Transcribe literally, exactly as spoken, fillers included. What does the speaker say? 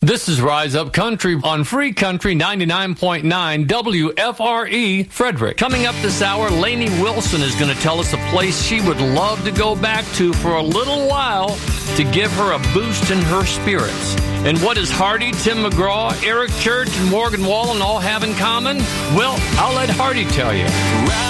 This is Rise Up Country on Free Country ninety-nine point nine W F R E Frederick. Coming up this hour, Lainey Wilson is going to tell us a place she would love to go back to for a little while to give her a boost in her spirits. And what does Hardy, Tim McGraw, Eric Church, and Morgan Wallen all have in common? Well, I'll let Hardy tell you.